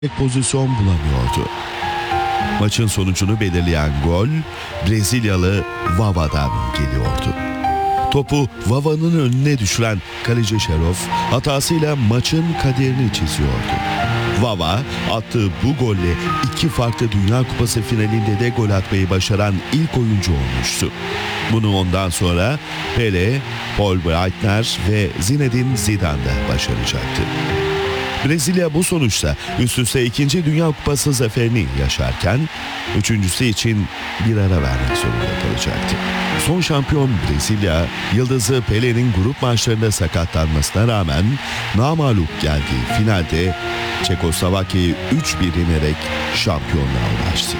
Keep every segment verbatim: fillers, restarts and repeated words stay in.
pozisyon bulamıyordu. Maçın sonucunu belirleyen gol Brezilyalı Vava'dan geliyordu. Topu Vava'nın önüne düşüren kaleci Şerov hatasıyla maçın kaderini çiziyordu. Vava attığı bu golle iki farklı Dünya Kupası finalinde de gol atmayı başaran ilk oyuncu olmuştu. Bunu ondan sonra Pele, Paul Breitner ve Zinedine Zidane da başaracaktı. Brezilya bu sonuçta üst üste ikinci Dünya Kupası zaferini yaşarken üçüncüsü için bir ara vermek zorunda kalacaktı. Son şampiyon Brezilya, yıldızı Pele'nin grup maçlarında sakatlanmasına rağmen namağlup geldiği finalde Çekoslovakya'yı üç bir yenerek şampiyonluğa ulaştı.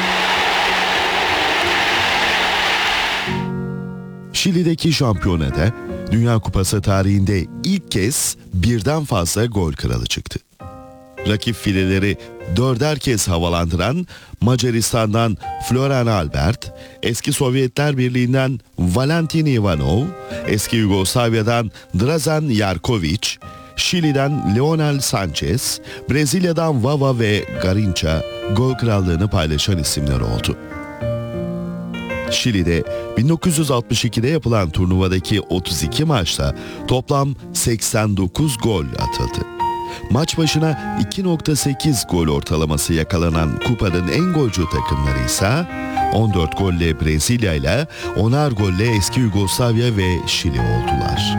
Şili'deki şampiyonada Dünya Kupası tarihinde ilk kez birden fazla gol kralı çıktı. Rakip fileleri dörder kez havalandıran Macaristan'dan Florian Albert, eski Sovyetler Birliği'nden Valentin Ivanov, eski Yugoslavya'dan Dražan Jarković, Şili'den Leonel Sanchez, Brezilya'dan Vava ve Garincha gol krallığını paylaşan isimler oldu. Şili'de bin dokuz yüz altmış ikide yapılan turnuvadaki otuz iki maçta toplam seksen dokuz gol atıldı. Maç başına iki nokta sekiz gol ortalaması yakalanan kupanın en golcü takımları ise on dört golle Brezilya ile onar golle eski Yugoslavya ve Şili oldular.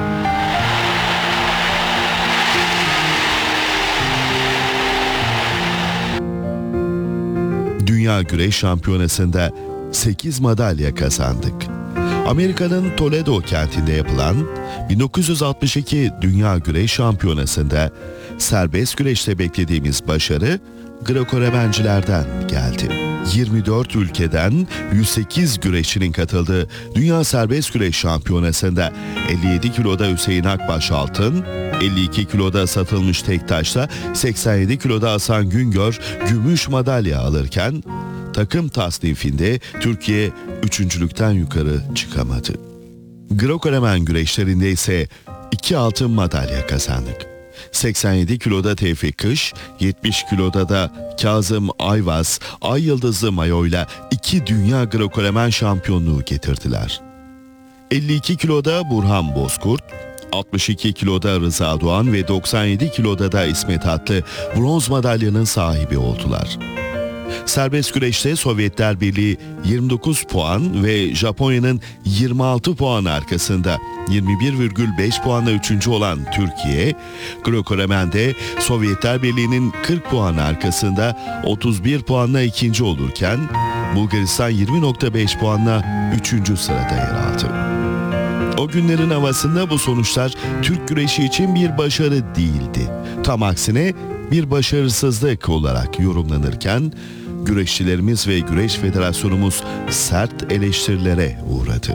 Dünya Güreş Şampiyonası'nda sekiz madalya kazandık. Amerika'nın Toledo kentinde yapılan bin dokuz yüz altmış iki Dünya Güreş Şampiyonası'nda serbest güreşte beklediğimiz başarı Greco-Romencilerden geldi. yirmi dört ülkeden yüz sekiz güreşçinin katıldığı Dünya Serbest Güreş Şampiyonası'nda elli yedi kiloda Hüseyin Akbaş altın, elli iki kiloda Satılmış Tektaş'ta, seksen yedi kiloda Hasan Güngör gümüş madalya alırken takım tasnifinde Türkiye üçüncülükten yukarı çıkamadı. Greco-Romen güreşlerinde ise iki altın madalya kazandık. seksen yedi kiloda Tevfik Kış, yetmiş kiloda da Kazım Ayvaz, ay yıldızlı mayoyla iki dünya Greco-Romen şampiyonluğu getirdiler. elli iki kiloda Burhan Bozkurt, altmış iki kiloda Rıza Doğan ve doksan yedi kiloda da İsmet Atlı bronz madalyanın sahibi oldular. Serbest güreşte Sovyetler Birliği yirmi dokuz puan ve Japonya'nın yirmi altı puan arkasında yirmi bir virgül beş puanla üçüncü olan Türkiye, Greco-Romen'de Sovyetler Birliği'nin kırk puan arkasında otuz bir puanla ikinci olurken Bulgaristan yirmi virgül beş puanla üçüncü sırada yer aldı. O günlerin havasında bu sonuçlar Türk güreşi için bir başarı değildi. Tam aksine bir başarısızlık olarak yorumlanırken güreşçilerimiz ve Güreş Federasyonumuz sert eleştirilere uğradı.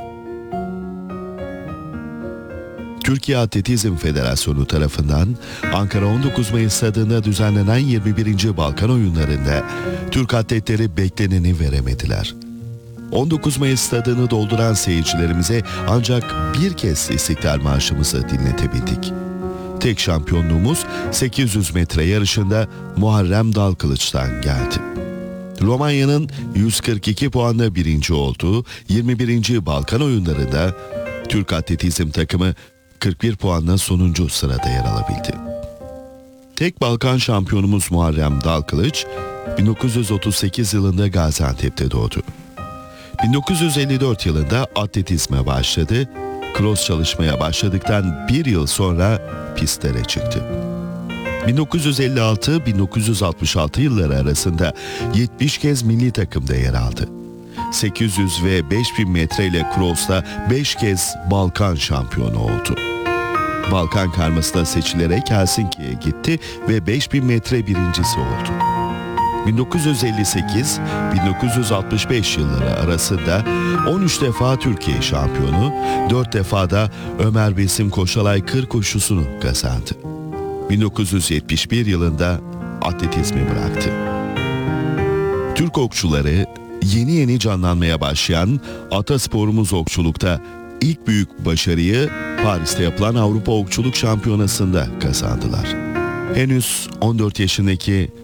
Türkiye Atletizm Federasyonu tarafından Ankara on dokuz Mayıs stadında düzenlenen yirmi birinci Balkan Oyunları'nda Türk atletleri bekleneni veremediler. on dokuz Mayıs stadını dolduran seyircilerimize ancak bir kez İstiklal Marşımızı dinletebildik. Tek şampiyonluğumuz sekiz yüz metre yarışında Muharrem Dalkılıç'tan geldi. Romanya'nın yüz kırk iki puanla birinci olduğu yirmi birinci Balkan Oyunları'nda Türk atletizm takımı kırk bir puanla sonuncu sırada yer alabildi. Tek Balkan şampiyonumuz Muharrem Dalkılıç bin dokuz yüz otuz sekiz yılında Gaziantep'te doğdu. bin dokuz yüz elli dört yılında atletizme başladı. Cross çalışmaya başladıktan bir yıl sonra pistlere çıktı. bin dokuz yüz elli altı bin dokuz yüz altmış altı yılları arasında yetmiş kez milli takımda yer aldı. sekiz yüz ve beş bin metre ile cross'ta beş kez Balkan şampiyonu oldu. Balkan karmasına seçilerek Helsinki'ye gitti ve beş bin metre birincisi oldu. bin dokuz yüz elli sekiz bin dokuz yüz altmış beş yılları arasında on üç defa Türkiye şampiyonu, dört defa da Ömer Besim Koşalay kır koşusunu kazandı. bin dokuz yüz yetmiş bir yılında atletizmi bıraktı. Türk okçuları yeni yeni canlanmaya başlayan atasporumuz okçulukta ilk büyük başarıyı Paris'te yapılan Avrupa Okçuluk Şampiyonası'nda kazandılar. Henüz on dört yaşındaki